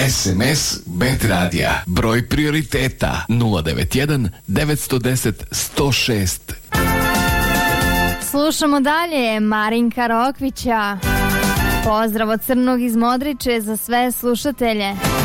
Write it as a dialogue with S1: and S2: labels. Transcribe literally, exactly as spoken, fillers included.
S1: S M S Bet Radija. Broj prioriteta nula devet jedan devet jedan deset sto šest.
S2: Slušamo dalje Marinka Rokvića. Pozdrav od Crnog iz Modriče za sve slušatelje.